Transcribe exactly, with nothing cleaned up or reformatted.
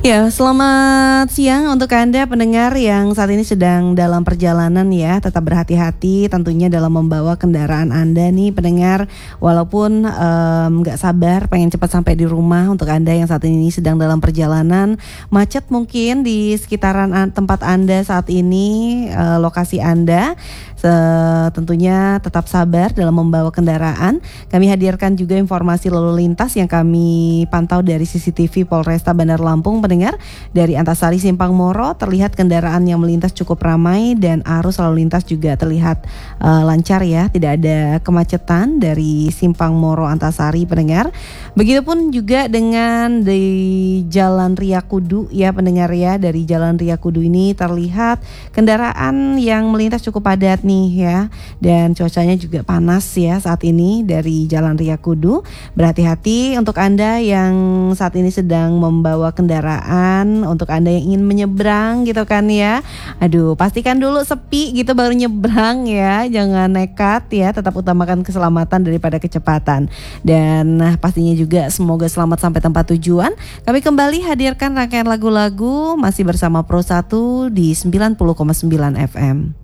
Ya, selamat siang untuk Anda pendengar yang saat ini sedang dalam perjalanan ya. Tetap berhati-hati tentunya dalam membawa kendaraan Anda nih pendengar. Walaupun em, gak sabar pengen cepat sampai di rumah, untuk Anda yang saat ini sedang dalam perjalanan, macet mungkin di sekitaran an- tempat Anda saat ini, eh, lokasi Anda. Se- tentunya tetap sabar dalam membawa kendaraan. Kami hadirkan juga informasi lalu lintas yang kami pantau dari C C T V Polresta Bandar Lampung. Pendengar, dari Antasari Simpang Moro terlihat kendaraan yang melintas cukup ramai dan arus lalu lintas juga terlihat uh, lancar ya, tidak ada kemacetan dari Simpang Moro Antasari pendengar. Begitupun juga dengan di Jalan Ria Kudu ya pendengar ya, dari Jalan Ria Kudu ini terlihat kendaraan yang melintas cukup padat nih ya, dan cuacanya juga panas ya saat ini dari Jalan Ria Kudu. Berhati-hati untuk Anda yang saat ini sedang membawa kendaraan, untuk Anda yang ingin menyeberang gitu kan ya. Aduh, pastikan dulu sepi gitu baru nyebrang ya, jangan nekat ya, tetap utamakan keselamatan daripada kecepatan. Dan nah, pastinya juga semoga selamat sampai tempat tujuan. Kami kembali hadirkan rangkaian lagu-lagu masih bersama Pro satu di sembilan puluh koma sembilan F M.